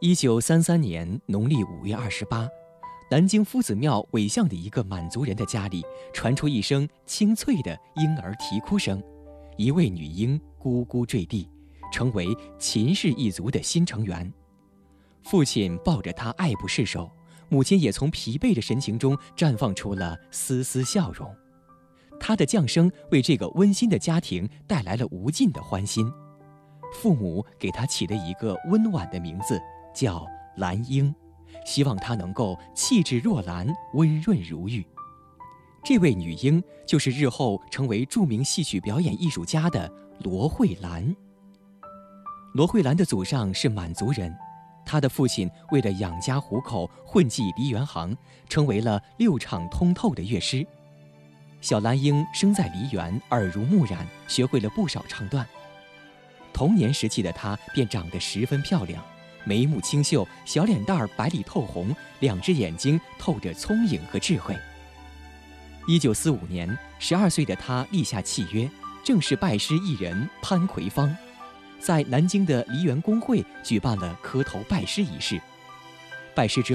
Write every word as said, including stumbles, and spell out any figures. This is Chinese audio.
一九三三年农历五月二十八，南京夫子庙尾巷的一个满族人的家里传出一声清脆的婴儿啼哭声，一位女婴咕咕坠地，成为秦氏一族的新成员。父亲抱着她爱不释手，母亲也从疲惫的神情中绽放出了丝丝笑容。她的降生为这个温馨的家庭带来了无尽的欢欣。父母给她起了一个温婉的名字，叫兰英，希望她能够气质若兰，温润如玉。这位女婴就是日后成为著名戏曲表演艺术家的罗慧兰。罗慧兰的祖上是满族人，她的父亲为了养家糊口，混迹梨园行，成为了六场通透的乐师。小兰英生在梨园，耳濡目染，学会了不少唱段。童年时期的她便长得十分漂亮，眉目清秀，小脸蛋儿白里透红，两只眼睛透着聪颖和智慧。一九四五年，十二岁的她立下契约，正式拜师艺人潘奎芳，在南京的梨园公会举办了磕头拜师仪式。拜师之